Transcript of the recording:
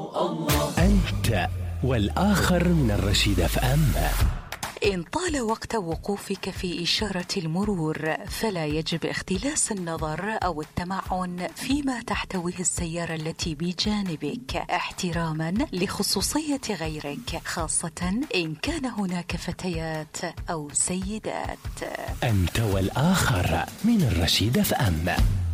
أنت والآخر من الرشيد FM. إن طال وقت وقوفك في إشارة المرور فلا يجب اختلاس النظر أو التمعن فيما تحتويه السيارة التي بجانبك احتراما لخصوصية غيرك، خاصة إن كان هناك فتيات أو سيدات. أنت والآخر من الرشيد FM.